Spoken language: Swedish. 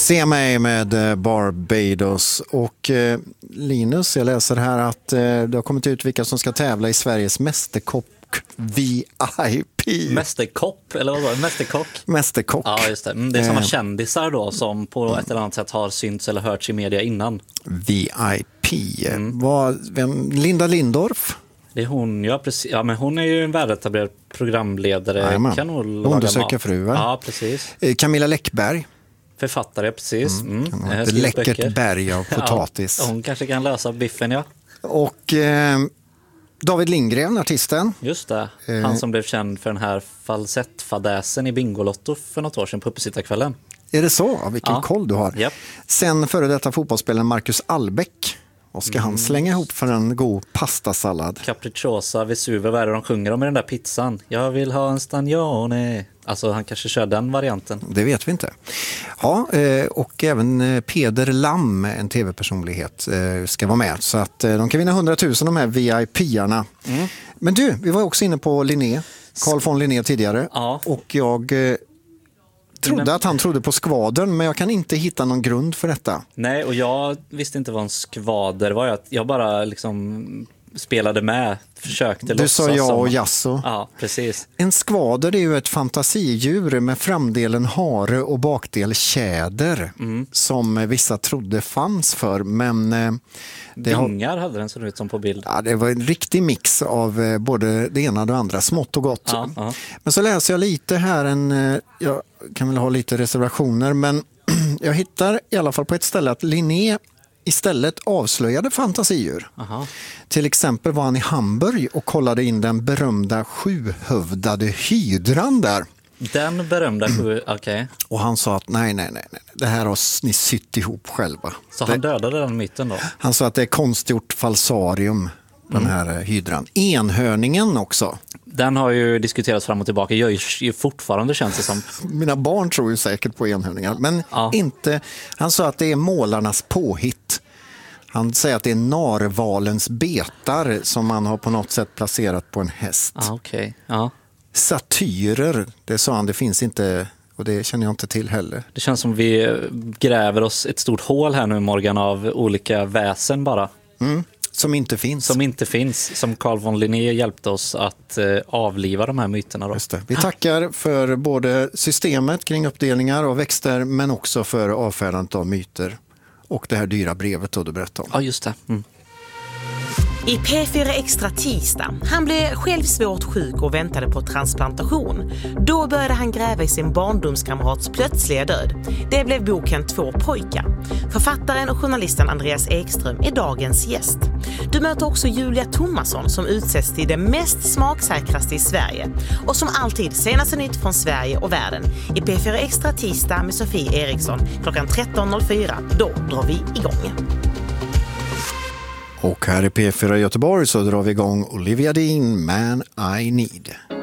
Se mig med Barbados. Och Linus, jag läser här att det har kommit ut vilka som ska tävla i Sveriges Mästerkock VIP. Mästerkopp, eller vad var det? Mästerkock. Ja, just det. Det är sådana kändisar då som på ett eller annat sätt har synts eller hörts i media innan. VIP. Linda Lindorff? Det är hon, ja precis. Ja, men hon är ju en väletablerad programledare. Undersöka fru, va? Ja, precis. Camilla Läckberg. Författare, precis. Ett läckert berg av potatis. Ja, hon kanske kan lösa biffen, ja. Och David Lindgren, artisten. Just det, han som blev känd för den här falsettfadäsen i Bingolotto för något år sedan på uppesittarkvällen. Är det så? Vilken koll du har. Yep. Sen före detta fotbollsspelaren Marcus Albeck. Och ska han slänga ihop för en god pastasallad? Capricciosa, Vesuve, vad är det de sjunger om i den där pizzan? Jag vill ha en staglione. Alltså han kanske kör den varianten. Det vet vi inte. Ja, och även Peder Lam, en tv-personlighet, ska vara med. Så att de kan vinna 100 000 de här VIP-arna. Men du, vi var också inne på Linné. Carl von Linné tidigare. Ja. Och jag trodde att han trodde på skvadern, men jag kan inte hitta någon grund för detta. Nej, och jag visste inte vad en skvader var. Jag bara liksom spelade med, försökte låtsas. Du sa ja och jasso. Ja, precis. En skvader är ju ett fantasidjur med framdelen hare och bakdel tjäder som vissa trodde fanns för, men vingar hade den, så ut som på bild. Ja, det var en riktig mix av både det ena och det andra, smått och gott. Ja. Men så läser jag lite här, jag kan väl ha lite reservationer, men jag hittar i alla fall på ett ställe att Linné istället avslöjade fantasidjur. Aha. Till exempel var han i Hamburg och kollade in den berömda sjuhövdade hydran där. Den berömda okej. Och han sa att nej, det här har ni sytt ihop själva. Så han dödade den myten då? Han sa att det är konstgjort falsarium, den här hydran. Enhörningen också. Den har ju diskuterats fram och tillbaka. Jag är ju fortfarande, känns det som. Mina barn tror ju säkert på enhörningar, men inte. Han sa att det är målarnas påhitt. Han säger att det är narvalens betar som man har på något sätt placerat på en häst. Okej. Ja. Satyrer, det sa han, det finns inte, och det känner jag inte till heller. Det känns som vi gräver oss ett stort hål här nu, Morgan, av olika väsen bara. Som inte finns. Som Carl von Linné hjälpte oss att avliva de här myterna då. Just det. Vi tackar för både systemet kring uppdelningar av växter, men också för avfärdandet av myter. Och det här dyra brevet då du berättade om. Ja, just det. I P4 Extra tisdag. Han blev själv svårt sjuk och väntade på transplantation. Då började han gräva i sin barndomskamrats plötsliga död. Det blev boken 2 pojkar. Författaren och journalisten Andreas Ekström är dagens gäst. Du möter också Julia Thomasson som utsätts till det mest smaksäkraste i Sverige. Och som alltid senaste nytt från Sverige och världen. I P4 Extra tisdag med Sofie Eriksson klockan 13.04. Då drar vi igång. Och här i P4 Göteborg så drar vi igång Olivia Dean, Man I Need.